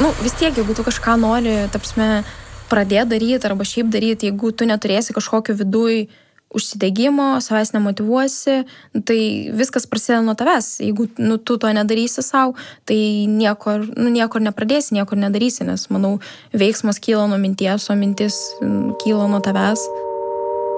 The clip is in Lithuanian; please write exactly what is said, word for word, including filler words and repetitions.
nu, vis tiek, jeigu tu kažką nori, ta prasme, pradėti daryti arba šiaip daryti, jeigu tu neturėsi kažkokio viduj užsidegimo, savęs nemotyvuosi, tai viskas prasideda nuo tavęs. Jeigu nu, tu to nedarysi savo, tai nieko, nu, nieko nepradėsi, nieko nedarysi, nes, manau, veiksmas kyla nuo minties, o mintis kyla nuo tavęs.